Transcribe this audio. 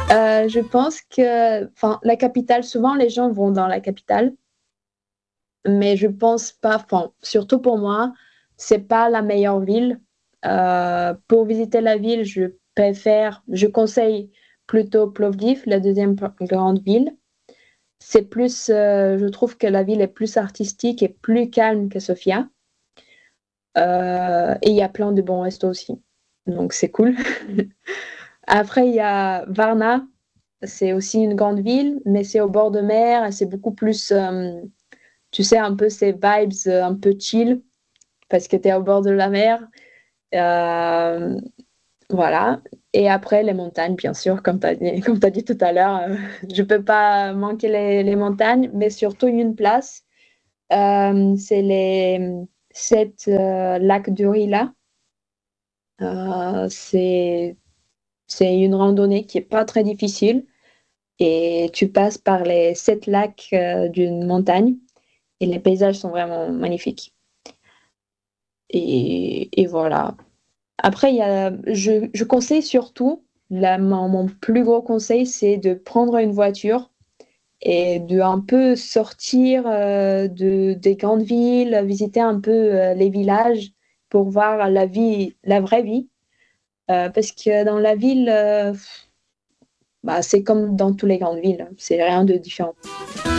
Je pense que, enfin, la capitale, souvent les gens vont dans la capitale, mais je pense pas, enfin, surtout pour moi, c'est pas la meilleure ville. Pour visiter la ville, je conseille plutôt Plovdiv, la deuxième grande ville. C'est plus, je trouve que la ville est plus artistique et plus calme que Sofia. Et il y a plein de bons restos aussi. Donc c'est cool. Après, il y a Varna. C'est aussi une grande ville, mais c'est au bord de mer et c'est beaucoup plus, tu sais, un peu ces vibes un peu chill parce que tu es au bord de la mer. Euh, voilà. Et après, les montagnes, bien sûr, comme tu as dit, comme t'as dit tout à l'heure, je peux pas manquer les montagnes, mais surtout une place. C'est les 7 lacs du Rila. C'est une randonnée qui est pas très difficile et tu passes par les 7 lacs d'une montagne et les paysages sont vraiment magnifiques. Et voilà. Après, je conseille surtout, mon plus gros conseil, c'est de prendre une voiture et de un peu sortir des grandes villes, visiter un peu les villages pour voir la vie, la vraie vie. Parce que dans la ville, bah, c'est comme dans toutes les grandes villes, c'est rien de différent.